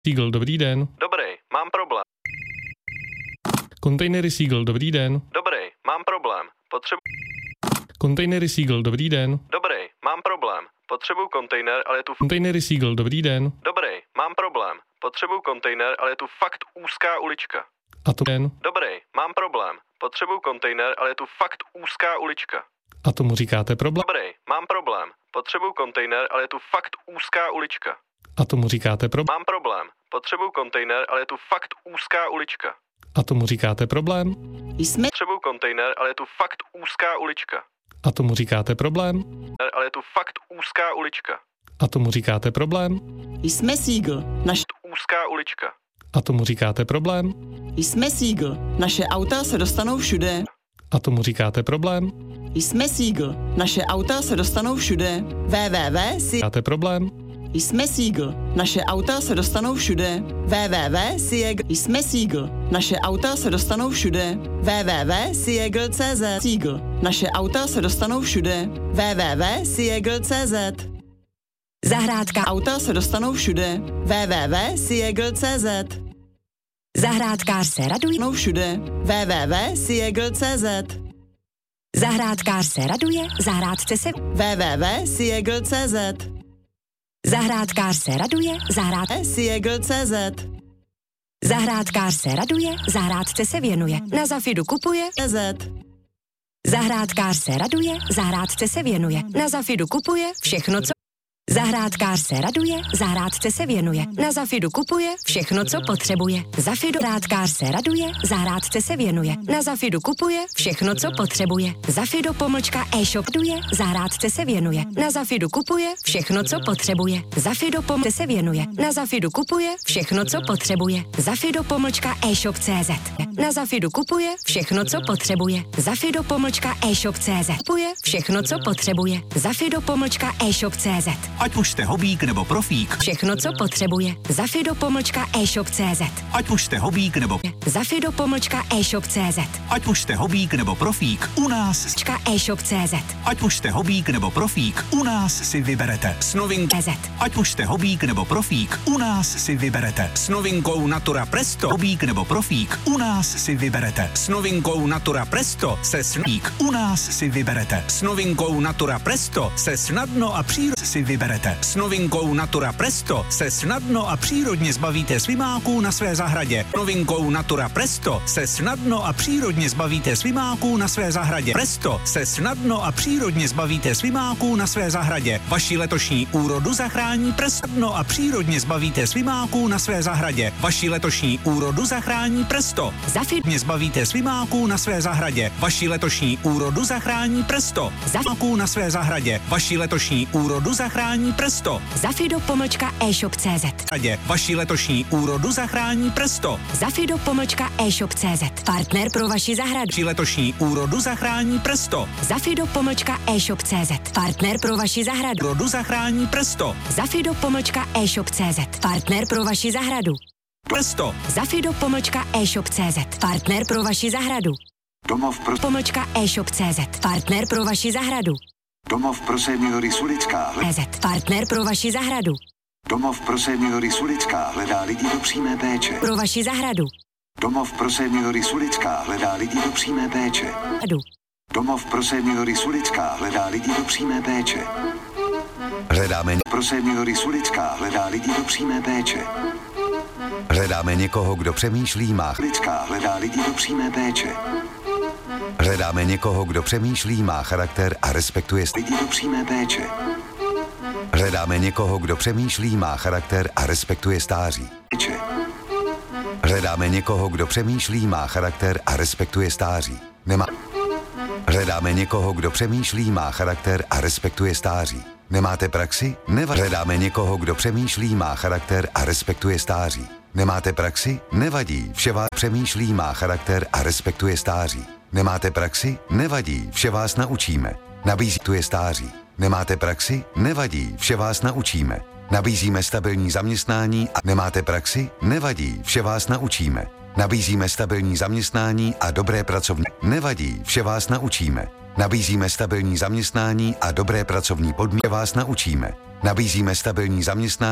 Seagull, dobrý den. Dobrý, mám problém. Kontejnery Seagull, dobrý den. Dobrý, mám problém. Kontejnery Seagull, dobrý den. Dobrý, mám problém. Potřebuju kontejner, ale je tu... Kontejnery Seagull, dobrý den. Dobrý, mám problém. Potřebuju kontejner, ale je tu fakt úzká ulička. A to den. Dobrý, mám problém. Potřebuju kontejner, ale je tu fakt úzká ulička. A tomu říkáte problém. Dobrý, mám problém. Potřebuju kontejner, ale je tu fakt úzká ulička. A tomu říkáte problém. Mám problém. Potřebuju kontejner, ale je tu fakt úzká ulička. A tomu říkáte problém. Potřebuju kontejner, ale je tu fakt úzká ulička. A tomu říkáte problém. Ale je tu fakt úzká ulička. A tomu říkáte problém. Jsme Seagull, naše Úzká ulička. A tomu říkáte problém. jsme Seagull, naše auta se dostanou všude. A tomu říkáte problém. Jsme Seagull, naše auta se dostanou všude. Říkáte problém. Jsme Seagull, naše auta se dostanou všude. Jsme Seagull, naše auta se dostanou všude. www.seagull.cz Seagull, naše auta se dostanou všude. www.seagull.cz Zahrádka auta se dostanou všude. www.seagull.cz Zahrádkář se raduje všude. www.seagull.cz Zahrádkář se raduje, zahrádce se www.seagull.cz Zahrádkář se raduje, Seagull.cz Zahrádkář se raduje, zahrádce se věnuje. Na Zafidu kupuje CZ. Zahrádkář se raduje, zahrádce se věnuje. Na Zafidu kupuje všechno, co... Zahrádkář se raduje, zahrádce se věnuje. Na Zafidu kupuje všechno, co potřebuje. Zahrádkář se raduje, zahrádce se věnuje. Na Zafidu kupuje všechno, co potřebuje. Zafido pomlčka e-shop duje, zahrádce se věnuje. Na Zafidu kupuje všechno, co potřebuje. Zafido pomlčka se věnuje. Na Zafidu kupuje všechno, co potřebuje. Zafido pomlčka e-shop.cz Na Zafidu kupuje všechno, co potřebuje. Zafido pomlčka e-shop.cz Kupuje všechno, co potřebuje. Zafido pomlčka e-shop.cz Ať už jste hobík nebo profík. Všechno, co potřebuje. Zafido pomlčka e-shop.cz Ať už jste hobík nebo... Zafido pomlčka e-shop.cz Ať už jste hobík nebo profík, u nás... e-shop.cz Ať už jste hobík nebo profík, u nás si vyberete s novinkou. Ať už jste hobík nebo profík, u nás si vyberete s novinkou Natura Presto. Hobík nebo profík, u nás si vyberete s novinkou Natura Presto se sník. U nás si vyberete s novinkou Natura Presto se snadno a přírodně si vyberete. S novinkou Natura Presto se snadno a přírodně zbavíte svimáků na své zahradě. Novinkou Natura Presto se snadno a přírodně zbavíte svimáků na své zahradě. Presto se snadno a přírodně zbavíte svimáků na své zahradě. Vaši letošní úrodu zachrání Presto a přírodně zbavíte svimáků na své zahradě. Vaši letošní úrodu zachrání Presto. Zafidně zbavíte svimáků na své zahradě. Vaši letošní úrodu zachrání Presto. Svimáků na své zahradě. Vaši letošní úrodu zachrání Presto. Zafido pomlčka e-shop.cz Vaši letošní úrodu zachrání Presto. Zafido pomlčka e-shop.cz Partner pro vaši zahradu. Vaši letošní úrodu zachrání Presto. Zafido pomlčka e-shop.cz Partner pro vaši zahradu. Úrodu zachrání Presto. Zafido pomlčka e-shop.cz Partner pro vaši zahradu. Presto. Zafido pomlčka e-shop.cz Partner pro vaši zahradu. Domov pro... Pomlčka e-shop.cz Partner pro vaši zahradu. Domov pro seniory Sulická Partner pro vaši zahradu. Domov pro seniory Sulická hledá lidi do přímé péče. Pro vaši zahradu. Domov pro seniory Sulická hledá lidi do přímé péče. Domov pro seniory Sulická hledá lidi do přímé péče. Hledáme Pro seniory Sulická hledá lidi do přímé péče. Hledáme někoho, kdo přemýšlí, má Sulická hledá lidi do přímé péče. Hledáme někoho, kdo přemýšlí, má charakter a respektuje Lidi do přímé péče. Hledáme někoho, kdo přemýšlí, má charakter a respektuje stáří. Péče. Hledáme někoho, kdo přemýšlí, má charakter a respektuje stáří. Nemá. Hledáme někoho, kdo přemýšlí, má charakter a respektuje stáří. Nemáte praxi? Hledáme někoho, kdo přemýšlí, má charakter a respektuje stáří. Nemáte praxi? Nevadí, vše vás přemýšlí, má charakter a respektuje stáří. Nemáte praxi? Nevadí, vše vás naučíme. Nabízí tu je stáří. Nemáte praxi? Nevadí, vše vás naučíme. Nabízíme stabilní zaměstnání a nemáte praxi? Nevadí, vše vás naučíme. Nabízíme stabilní zaměstnání a dobré pracovní. Nevadí, vše vás naučíme. Nabízíme stabilní zaměstnání a dobré pracovní podmínky vás naučíme. Nabízíme stabilní zaměstnání